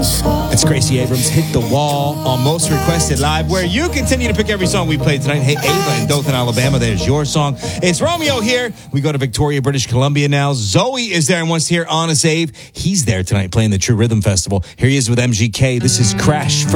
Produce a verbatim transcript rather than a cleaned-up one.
It's Gracie Abrams, Hit the Wall on Most Requested Live, where you continue to pick every song we played tonight. Hey, Ava in Dothan, Alabama, there's your song. It's Romeo here. We go to Victoria, British Columbia now. Zoe is there and wants to hear Honest Abe. He's there tonight playing the True Rhythm Festival. Here he is with M G K. This is Crash.